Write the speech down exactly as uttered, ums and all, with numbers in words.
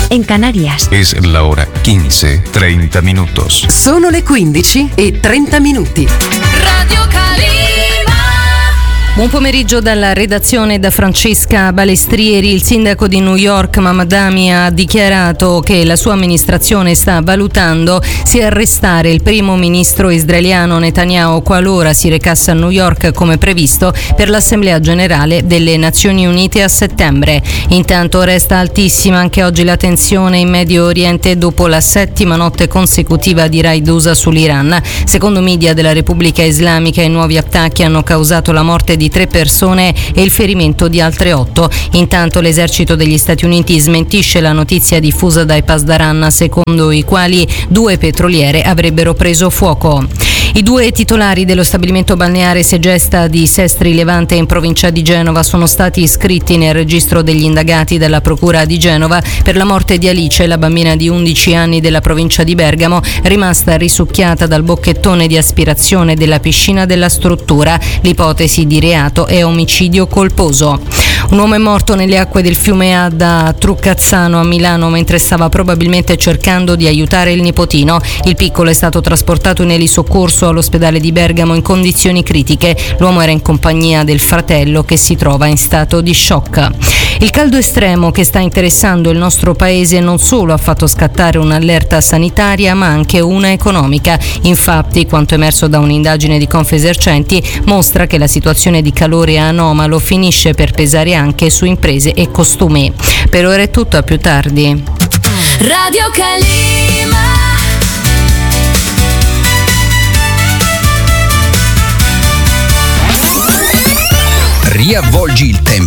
en Canarias. Es la hora quince, treinta minutos. Sono le quindici e trenta minuti. Radio Calima. Buon pomeriggio dalla redazione da Francesca Balestrieri. Il sindaco di New York, Mamdani, ha dichiarato che la sua amministrazione sta valutando se arrestare il primo ministro israeliano Netanyahu qualora si recasse a New York come previsto per l'Assemblea Generale delle Nazioni Unite a settembre. Intanto resta altissima anche oggi la tensione in Medio Oriente dopo la settima notte consecutiva di raid U S A sull'Iran. Secondo media della Repubblica Islamica, i nuovi attacchi hanno causato la morte di tre persone e il ferimento di altre otto. Intanto l'esercito degli Stati Uniti smentisce la notizia diffusa dai Pasdaran secondo i quali due petroliere avrebbero preso fuoco. I due titolari dello stabilimento balneare Segesta di Sestri Levante in provincia di Genova sono stati iscritti nel registro degli indagati della Procura di Genova per la morte di Alice, la bambina di undici anni della provincia di Bergamo, rimasta risucchiata dal bocchettone di aspirazione della piscina della struttura. L'ipotesi di reato è omicidio colposo. Un uomo è morto nelle acque del fiume Adda a Truccazzano a Milano mentre stava probabilmente cercando di aiutare il nipotino. Il piccolo è stato trasportato in elisoccorso all'ospedale di Bergamo in condizioni critiche. L'uomo era in compagnia del fratello che si trova in stato di shock. Il caldo estremo che sta interessando il nostro paese non solo ha fatto scattare un'allerta sanitaria ma anche una economica. Infatti, quanto emerso da un'indagine di Confesercenti mostra che la situazione di calore anomalo finisce per pesare anche su imprese e costumi. Per ora è tutto, a più tardi. Radio Calima. Riavvolgi il tempo